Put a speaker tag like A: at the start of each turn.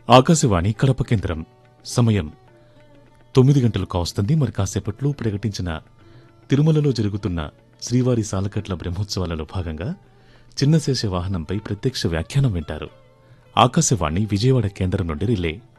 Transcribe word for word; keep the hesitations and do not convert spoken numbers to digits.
A: ఆకాశవాణి కడప కేంద్రం. సమయం తొమ్మిది గంటలు కావస్తుంది. మరి కాసేపట్లో ప్రకటించిన తిరుమలలో జరుగుతున్న శ్రీవారి సాలకట్ల బ్రహ్మోత్సవాలలో భాగంగా చిన్నశేష వాహనంపై ప్రత్యక్ష వ్యాఖ్యానం వింటారు. ఆకాశవాణి విజయవాడ కేంద్రం నుండి రిలే.